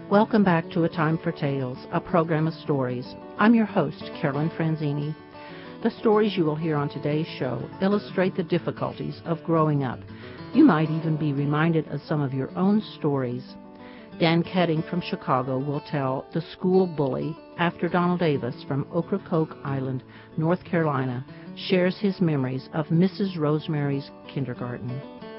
Welcome back to A Time for Tales, a program of stories. I'm your host, Carolyn Franzini. The stories you will hear on today's show illustrate the difficulties of growing up. You might even be reminded of some of your own stories. Dan Ketting from Chicago will tell The School Bully after Donald Davis from Ocracoke Island, North Carolina, shares his memories of Mrs. Rosemary's kindergarten.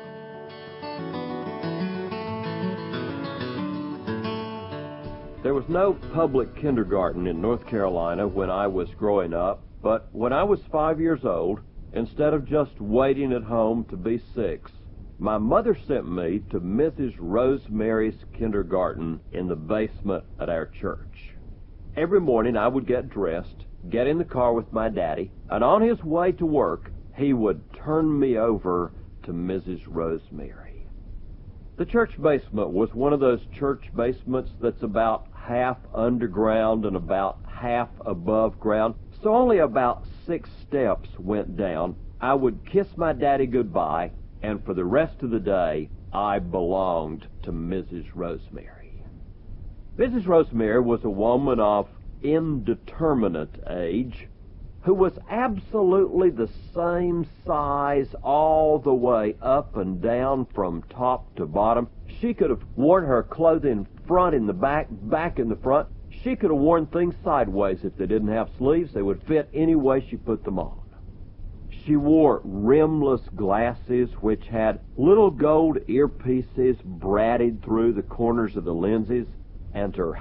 There was no public kindergarten in North Carolina when I was growing up, but when I was 5 years old, instead of just waiting at home to be 6, my mother sent me to Mrs. Rosemary's kindergarten in the basement at our church. Every morning I would get dressed, get in the car with my daddy, and on his way to work, he would turn me over to Mrs. Rosemary. The church basement was one of those church basements that's about half underground and about half above ground, so only about 6 steps went down. I would kiss my daddy goodbye, and for the rest of the day, I belonged to Mrs. Rosemary. Mrs. Rosemary was a woman of indeterminate age who was absolutely the same size all the way up and down from top to bottom. She could have worn her clothing front in the back, back in the front. She could have worn things sideways if they didn't have sleeves. They would fit any way she put them on. She wore rimless glasses which had little gold earpieces braided through the corners of the lenses, and her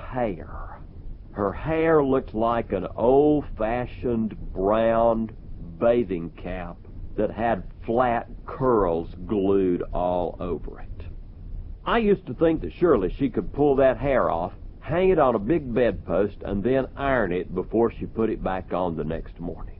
hair looked like an old-fashioned brown bathing cap that had flat curls glued all over it. I used to think that surely she could pull that hair off, hang it on a big bedpost, and then iron it before she put it back on the next morning.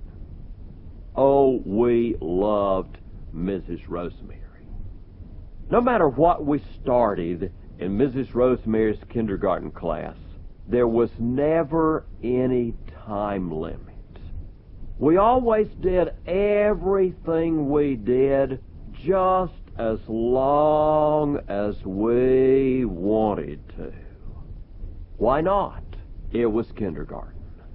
Oh, we loved Mrs. Rosemary. No matter what we started in Mrs. Rosemary's kindergarten class, there was never any time limit. We always did everything we did just as long as we wanted to. Why not? It was kindergarten.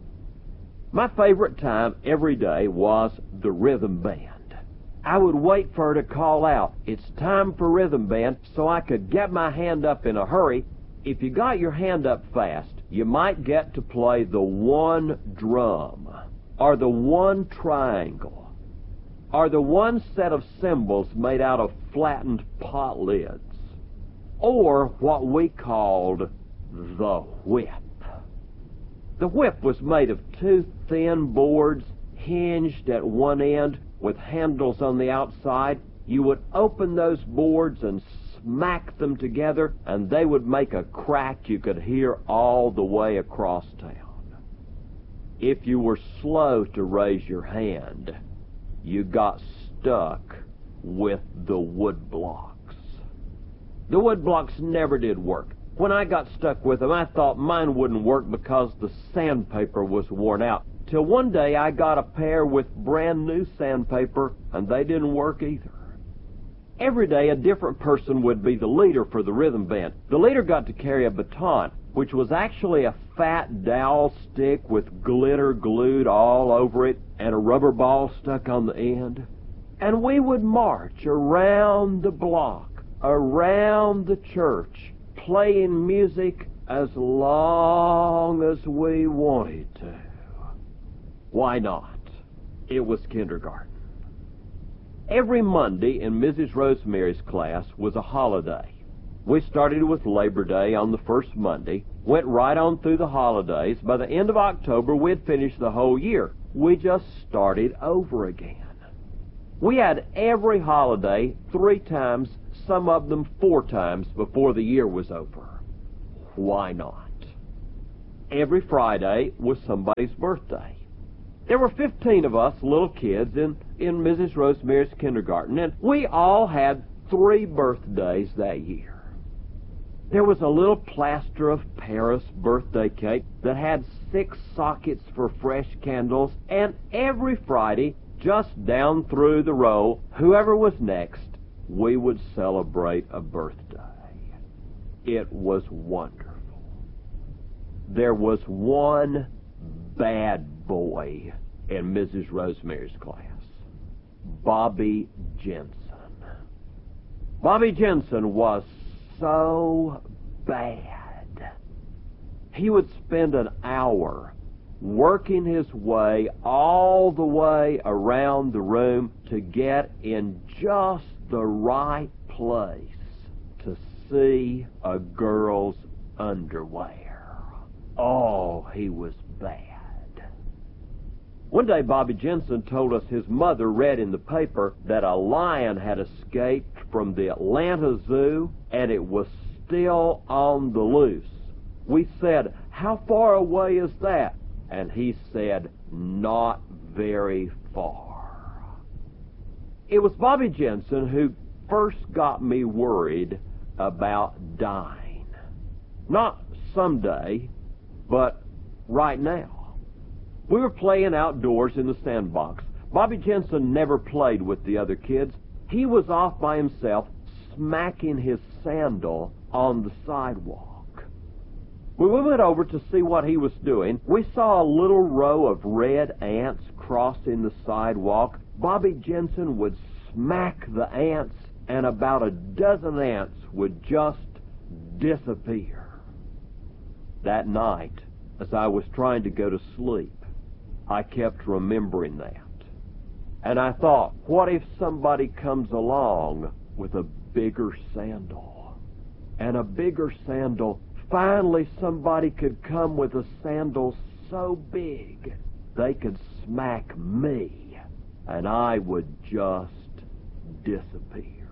My favorite time every day was the rhythm band. I would wait for her to call out, "It's time for rhythm band," so I could get my hand up in a hurry. If you got your hand up fast, you might get to play the one drum, or the one triangle, or the one set of cymbals made out of flattened pot lids, or what we called the whip. The whip was made of 2 thin boards hinged at one end with handles on the outside. You would open those boards and smack them together, and they would make a crack you could hear all the way across town. If you were slow to raise your hand, you got stuck with the wood blocks. The wood blocks never did work. When I got stuck with them, I thought mine wouldn't work because the sandpaper was worn out. Till one day I got a pair with brand new sandpaper, and they didn't work either. Every day a different person would be the leader for the rhythm band. The leader got to carry a baton, which was actually a fat dowel stick with glitter glued all over it and a rubber ball stuck on the end. And we would march around the block, around the church, playing music as long as we wanted to. Why not? It was kindergarten. Every Monday in Mrs. Rosemary's class was a holiday. We started with Labor Day on the first Monday, went right on through the holidays. By the end of October, we'd finished the whole year. We just started over again. We had every holiday 3 times, some of them 4 times before the year was over. Why not? Every Friday was somebody's birthday. There were 15 of us little kids in Mrs. Rosemary's kindergarten, and we all had 3 birthdays that year. There was a little plaster of Paris birthday cake that had 6 sockets for fresh candles, and every Friday, just down through the row, whoever was next, we would celebrate a birthday. It was wonderful. there was one bad boy in Mrs. Rosemary's class. Bobby Jensen. Bobby Jensen was so bad. He would spend an hour working his way all the way around the room to get in just the right place to see a girl's underwear. Oh, he was bad. One day, Bobby Jensen told us his mother read in the paper that a lion had escaped from the Atlanta Zoo and it was still on the loose. We said, "How far away is that?" And he said, "Not very far." It was Bobby Jensen who first got me worried about dying. Not someday, but right now. We were playing outdoors in the sandbox. Bobby Jensen never played with the other kids. He was off by himself, smacking his sandal on the sidewalk. When we went over to see what he was doing, we saw a little row of red ants crossing the sidewalk. Bobby Jensen would smack the ants, and about a dozen ants would just disappear. That night, as I was trying to go to sleep, I kept remembering that. And I thought, what if somebody comes along with a bigger sandal? And a bigger sandal, finally somebody could come with a sandal so big they could smack me, and I would just disappear.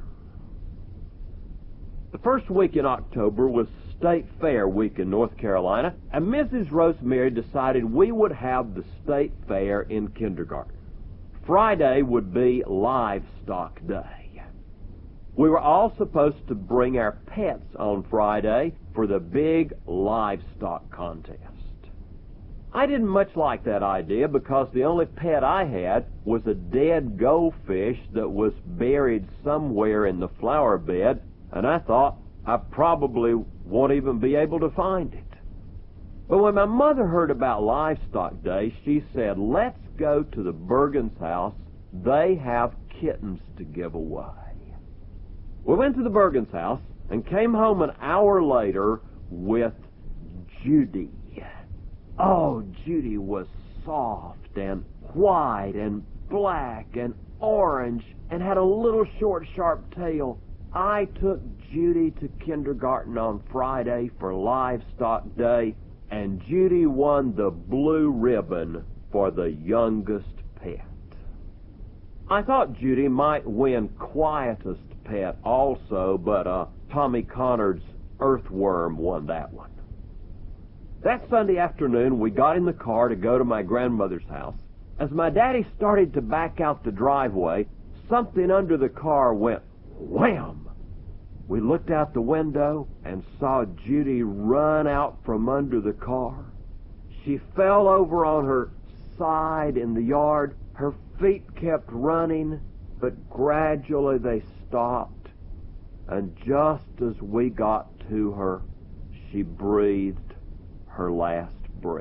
The first week in October was State Fair week in North Carolina, and Mrs. Rosemary decided we would have the State Fair in kindergarten. Friday would be Livestock Day. We were all supposed to bring our pets on Friday for the big livestock contest. I didn't much like that idea because the only pet I had was a dead goldfish that was buried somewhere in the flower bed, and I thought I probably won't even be able to find it. But when my mother heard about Livestock Day, she said, "Let's go to the Bergens house. They have kittens to give away." We went to the Bergens house and came home an hour later with Judy. Oh, Judy was soft and white and black and orange and had a little short, sharp tail. I took Judy to kindergarten on Friday for Livestock Day, and Judy won the blue ribbon for the youngest pet. I thought Judy might win quietest pet also, but Tommy Connard's earthworm won that one. That Sunday afternoon, we got in the car to go to my grandmother's house. As my daddy started to back out the driveway, something under the car went wham! We looked out the window and saw Judy run out from under the car. She fell over on her side in the yard. Her feet kept running, but gradually they stopped. And just as we got to her, she breathed her last breath.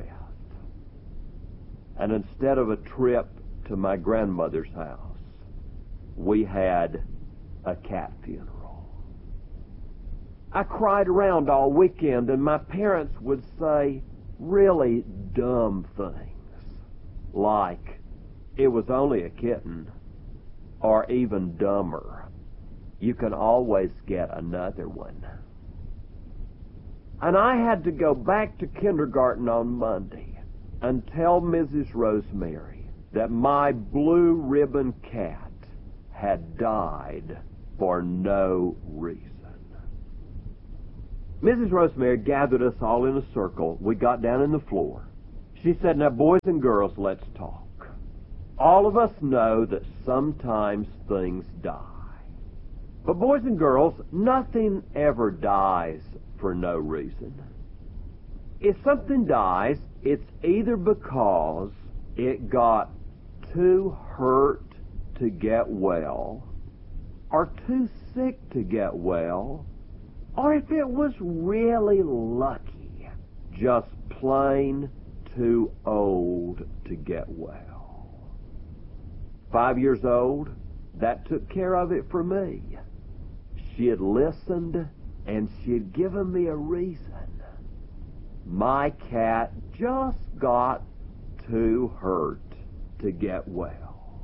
And instead of a trip to my grandmother's house, we had a cat funeral. I cried around all weekend, and my parents would say really dumb things, like, "It was only a kitten," or even dumber, "You can always get another one." And I had to go back to kindergarten on Monday and tell Mrs. Rosemary that my blue ribbon cat had died for no reason. Mrs. Rosemary gathered us all in a circle. We got down on the floor. She said, "Now, boys and girls, let's talk. All of us know that sometimes things die. But boys and girls, nothing ever dies for no reason. If something dies, it's either because it got too hurt to get well, or too sick to get well, or if it was really lucky, just plain too old to get well. 5 years old, that took care of it for me. She had listened, and she had given me a reason. My cat just got too hurt to get well.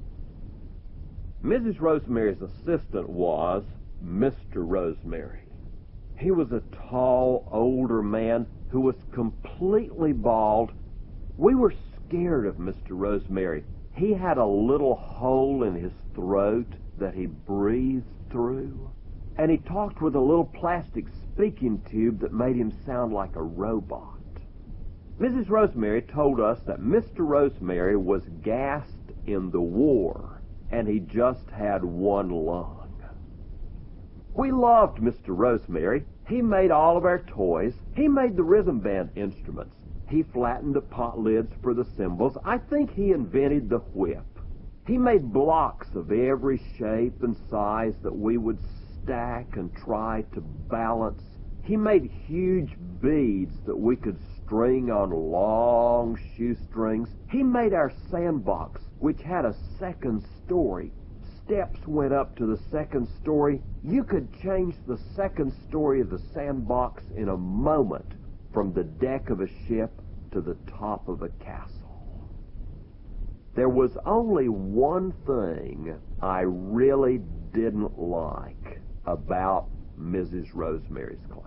Mrs. Rosemary's assistant was Mr. Rosemary. He was a tall, older man who was completely bald. We were scared of Mr. Rosemary. He had a little hole in his throat that he breathed through, and he talked with a little plastic speaking tube that made him sound like a robot. Mrs. Rosemary told us that Mr. Rosemary was gassed in the war, and he just had one lung. We loved Mr. Rosemary. He made all of our toys. He made the rhythm band instruments. He flattened the pot lids for the cymbals. I think he invented the whip. He made blocks of every shape and size that we would stack and try to balance. He made huge beads that we could string on long shoestrings. He made our sandbox, which had a second story. Steps went up to the second story. You could change the second story of the sandbox in a moment, from the deck of a ship to the top of a castle. There was only one thing I really didn't like about Mrs. Rosemary's class.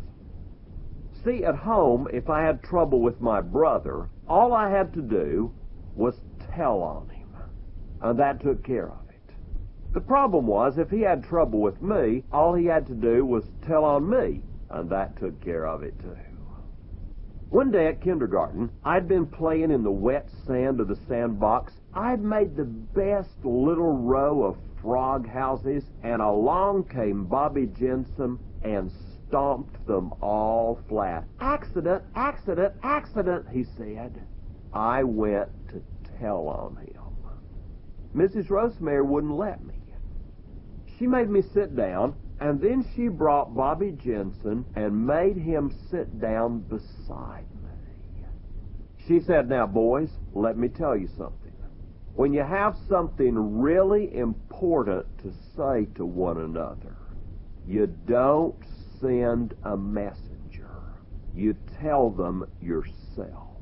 See, at home, if I had trouble with my brother, all I had to do was tell on him, and that took care of it. The problem was, if he had trouble with me, all he had to do was tell on me, and that took care of it too. One day at kindergarten, I'd been playing in the wet sand of the sandbox. I'd made the best little row of frog houses, and along came Bobby Jensen and stomped them all flat. "Accident, accident, accident," he said. I went to tell on him. Mrs. Rosemary wouldn't let me. She made me sit down, and then she brought Bobby Jensen and made him sit down beside me. She said, "Now, boys, let me tell you something. When you have something really important to say to one another, you don't send a messenger. You tell them yourself."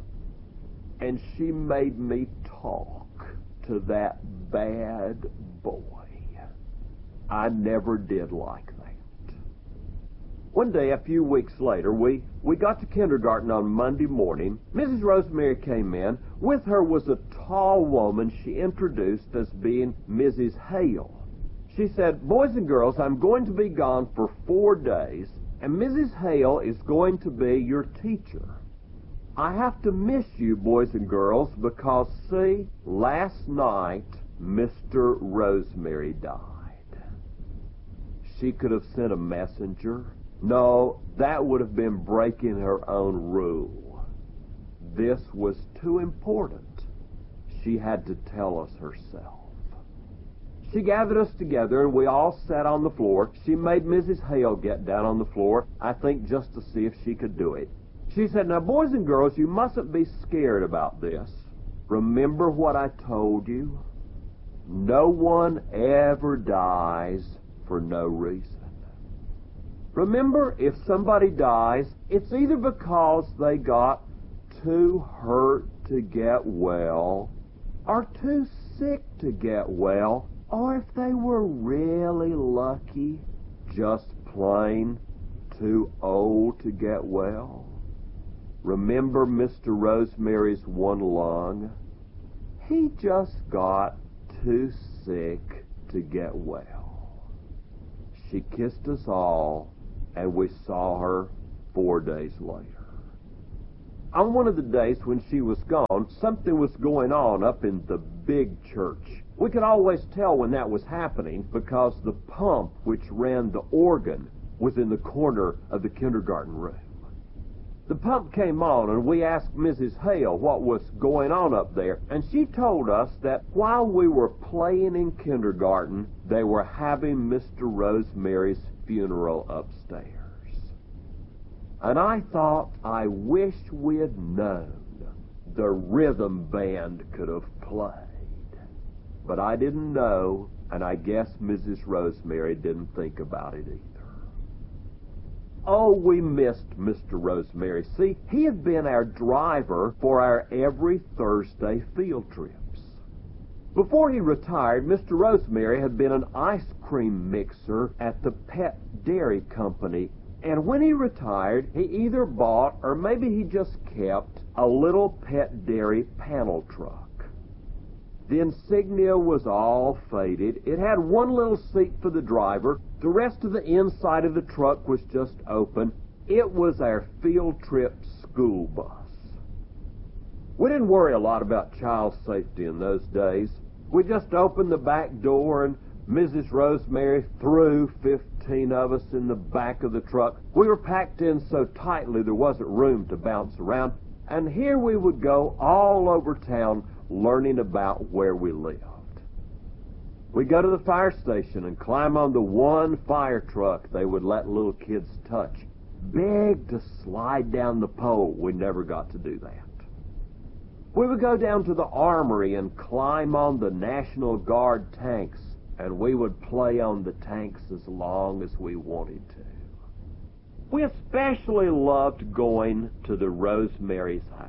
And she made me talk to that bad boy. I never did like that. One day, a few weeks later, we got to kindergarten on Monday morning. Mrs. Rosemary came in. With her was a tall woman she introduced as being Mrs. Hale. She said, "Boys and girls, I'm going to be gone for 4 days, and Mrs. Hale is going to be your teacher. I have to miss you, boys and girls, because, see, last night, Mr. Rosemary died." She could have sent a messenger. No, that would have been breaking her own rule. This was too important. She had to tell us herself. She gathered us together, and we all sat on the floor. She made Mrs. Hale get down on the floor, I think just to see if she could do it. She said, "Now, boys and girls, you mustn't be scared about this. Remember what I told you? No one ever dies for no reason. Remember, if somebody dies, it's either because they got too hurt to get well, or too sick to get well, or if they were really lucky, just plain too old to get well. Remember Mr. Rosemary's one lung? He just got too sick to get well." She kissed us all, and we saw her 4 days later. On one of the days when she was gone, something was going on up in the big church. We could always tell when that was happening because the pump which ran the organ was in the corner of the kindergarten room. The pump came on, and we asked Mrs. Hale what was going on up there, and she told us that while we were playing in kindergarten, they were having Mr. Rosemary's funeral upstairs. And I thought, I wish we'd known the rhythm band could have played. But I didn't know, and I guess Mrs. Rosemary didn't think about it either. Oh, we missed Mr. Rosemary. See, he had been our driver for our every Thursday field trips. Before he retired, Mr. Rosemary had been an ice cream mixer at the Pet Dairy Company, and when he retired, he either bought or maybe he just kept a little Pet Dairy panel truck. The insignia was all faded. It had one little seat for the driver. The rest of the inside of the truck was just open. It was our field trip school bus. We didn't worry a lot about child safety in those days. We just opened the back door and Mrs. Rosemary threw 15 of us in the back of the truck. We were packed in so tightly there wasn't room to bounce around. And here we would go all over town learning about where we lived. We'd go to the fire station and climb on the one fire truck they would let little kids touch. Big to slide down the pole. We never got to do that. We would go down to the armory and climb on the National Guard tanks, and we would play on the tanks as long as we wanted to. We especially loved going to the Rosemary's house.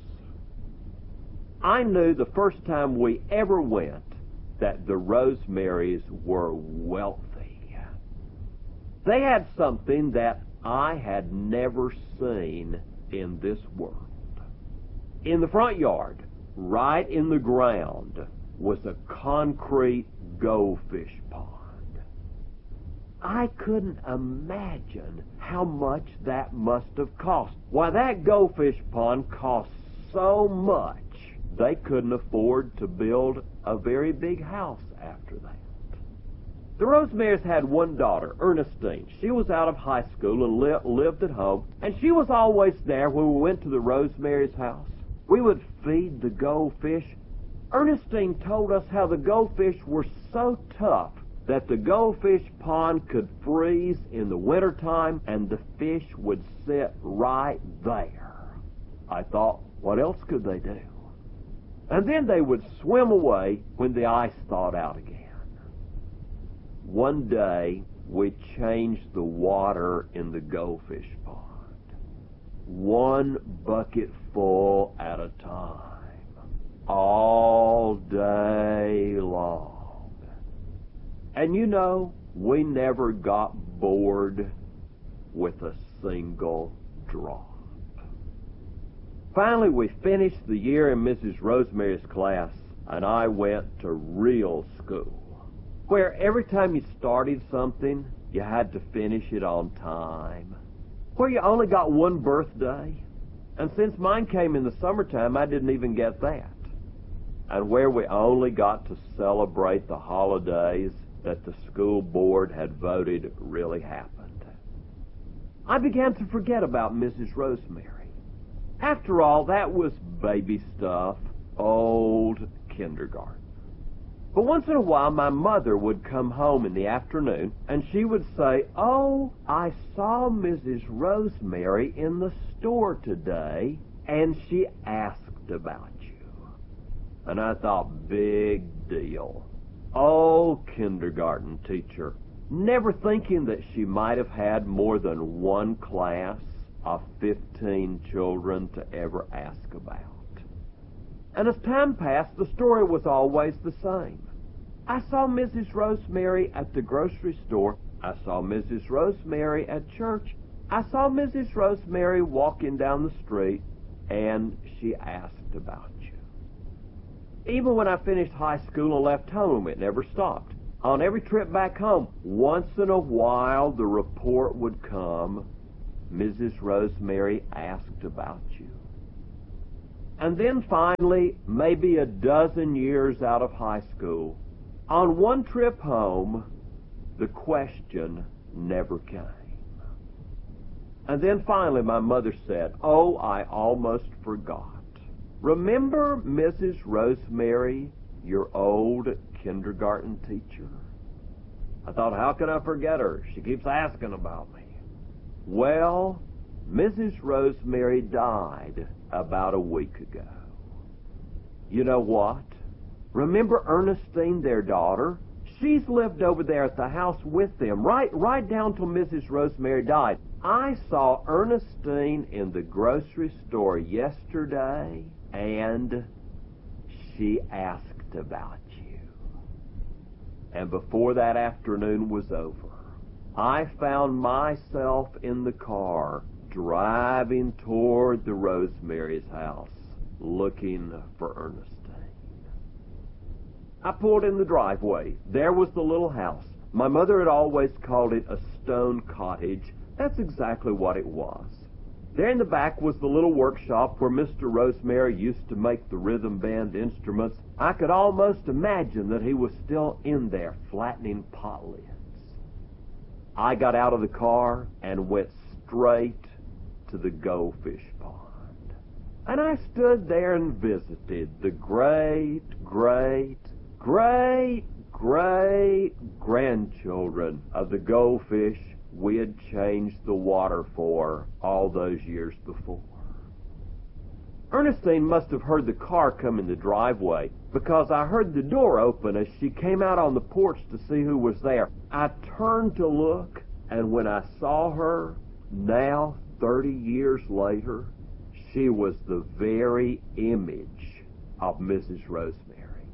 I knew the first time we ever went that the Rosemarys were wealthy. They had something that I had never seen in this world. In the front yard, right in the ground, was a concrete goldfish pond. I couldn't imagine how much that must have cost. Why, that goldfish pond cost so much, they couldn't afford to build a very big house after that. The Rosemarys had one daughter, Ernestine. She was out of high school and lived at home, and she was always there when we went to the Rosemarys' house. We would feed the goldfish. Ernestine told us how the goldfish were so tough that the goldfish pond could freeze in the wintertime and the fish would sit right there. I thought, what else could they do? And then they would swim away when the ice thawed out again. One day, we changed the water in the goldfish pond. One bucket full at a time, all day long. And you know, we never got bored with a single drop. Finally, we finished the year in Mrs. Rosemary's class, and I went to real school, where every time you started something, you had to finish it on time, where you only got one birthday, and since mine came in the summertime, I didn't even get that, and where we only got to celebrate the holidays that the school board had voted really happened. I began to forget about Mrs. Rosemary. After all, that was baby stuff, old kindergarten. But once in a while, my mother would come home in the afternoon, and she would say, "Oh, I saw Mrs. Rosemary in the store today, and she asked about you." And I thought, big deal. Oh, kindergarten teacher, never thinking that she might have had more than one class of 15 children to ever ask about. And as time passed, the story was always the same. I saw Mrs. Rosemary at the grocery store. I saw Mrs. Rosemary at church. I saw Mrs. Rosemary walking down the street, and she asked about you. Even when I finished high school and left home, it never stopped. On every trip back home, once in a while the report would come, "Mrs. Rosemary asked about you." And then finally, maybe a dozen years out of high school, on one trip home, the question never came. And then finally my mother said, "Oh, I almost forgot. Remember Mrs. Rosemary, your old kindergarten teacher?" I thought, how can I forget her? She keeps asking about me. Well, Mrs. Rosemary died about a week ago. You know what? Remember Ernestine, their daughter? She's lived over there at the house with them, right down till Mrs. Rosemary died. I saw Ernestine in the grocery store yesterday, and she asked about you. And before that afternoon was over, I found myself in the car driving toward the Rosemary's house, looking for Ernestine. I pulled in the driveway. There was the little house. My mother had always called it a stone cottage. That's exactly what it was. There in the back was the little workshop where Mr. Rosemary used to make the rhythm band instruments. I could almost imagine that he was still in there flattening pot lids. I got out of the car and went straight to the goldfish pond. And I stood there and visited the great-grandchildren of the goldfish we had changed the water for all those years before. Ernestine must have heard the car come in the driveway, because I heard the door open as she came out on the porch to see who was there. I turned to look, and when I saw her, now 30 years later, she was the very image of Mrs. Rosemary.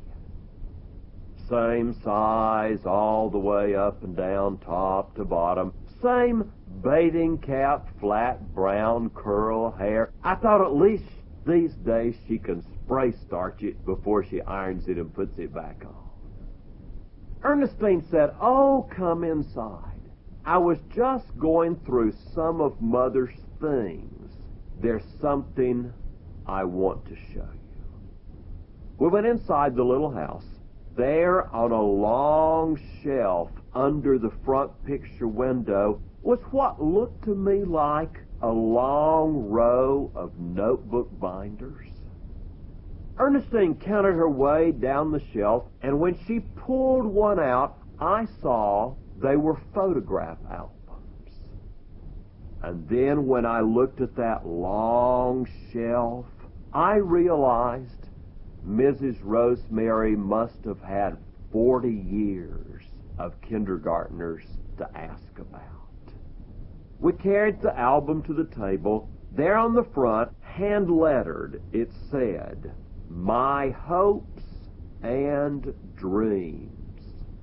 Same size all the way up and down, top to bottom. Same bathing cap, flat brown curl hair. I thought at least these days she can spray starch it before she irons it and puts it back on. Ernestine said, "Oh, come inside. I was just going through some of Mother's things. There's something I want to show you." We went inside the little house. There on a long shelf under the front picture window was what looked to me like a long row of notebook binders. Ernestine counted her way down the shelf, and when she pulled one out, I saw they were photograph albums. And then when I looked at that long shelf, I realized Mrs. Rosemary must have had 40 years of kindergartners to ask about. We carried the album to the table. There on the front, hand-lettered, it said, "My Hopes and Dreams,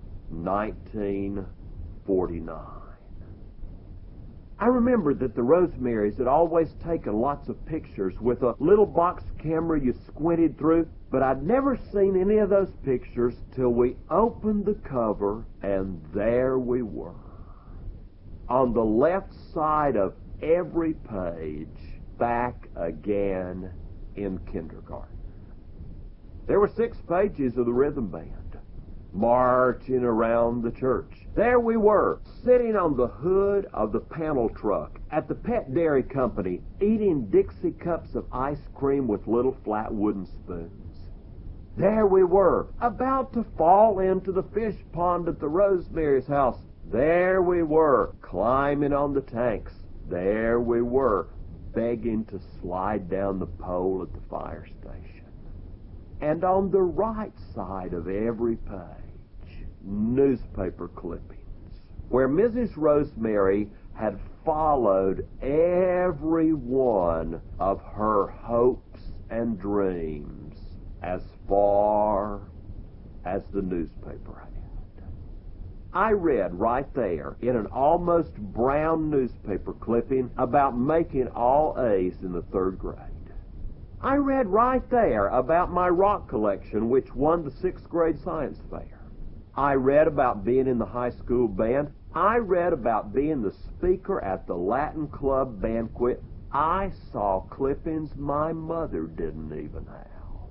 1949. I remembered that the Rosemarys had always taken lots of pictures with a little box camera you squinted through, but I'd never seen any of those pictures till we opened the cover, and there we were. On the left side of every page, back again in kindergarten. There were 6 pages of the rhythm band, marching around the church. There we were, sitting on the hood of the panel truck at the Pet Dairy Company, eating Dixie cups of ice cream with little flat wooden spoons. There we were, about to fall into the fish pond at the Rosemary's house. There we were, climbing on the tanks. There we were, begging to slide down the pole at the fire station. And on the right side of every page, newspaper clippings, where Mrs. Rosemary had followed every one of her hopes and dreams as far as the newspaper had. I read right there in an almost brown newspaper clipping about making all A's in the 3rd grade. I read right there about my rock collection, which won the 6th grade science fair. I read about being in the high school band. I read about being the speaker at the Latin Club banquet. I saw clippings my mother didn't even have.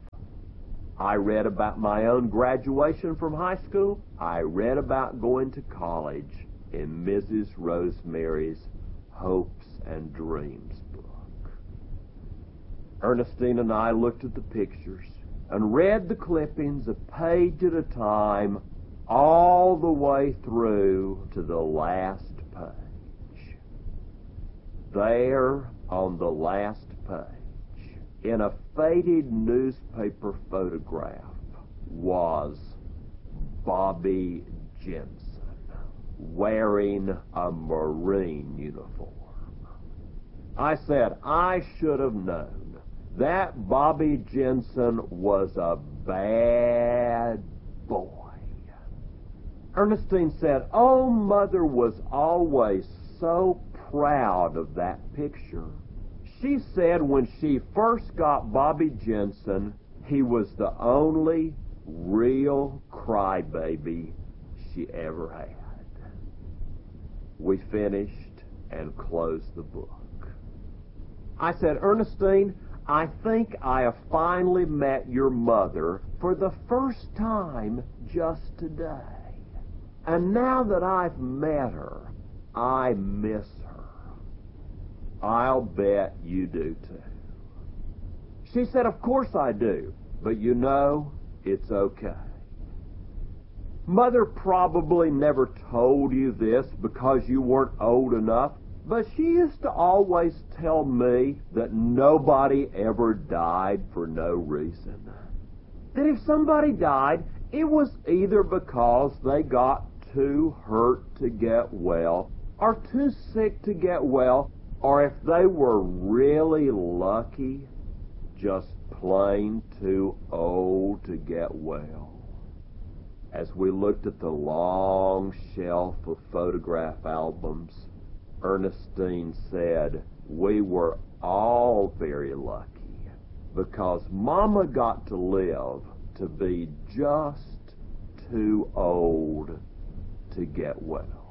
I read about my own graduation from high school. I read about going to college in Mrs. Rosemary's Hopes and Dreams book. Ernestine and I looked at the pictures and read the clippings a page at a time, all the way through to the last page. There on the last page, in a faded newspaper photograph, was Bobby Jensen wearing a Marine uniform. I said I should have known that Bobby Jensen was a bad boy. Ernestine said, "Oh, Mother was always so proud of that picture. She said when she first got Bobby Jensen, he was the only real crybaby she ever had." We finished and closed the book. I said, "Ernestine, I think I have finally met your mother for the first time just today. And now that I've met her, I miss her. I'll bet you do too." She said, "Of course I do, but you know, it's okay. Mother probably never told you this because you weren't old enough, but she used to always tell me that nobody ever died for no reason. That if somebody died, it was either because they got too hurt to get well, or too sick to get well, or if they were really lucky, just plain too old to get well." As we looked at the long shelf of photograph albums, Ernestine said we were all very lucky because Mama got to live to be just too old to get well.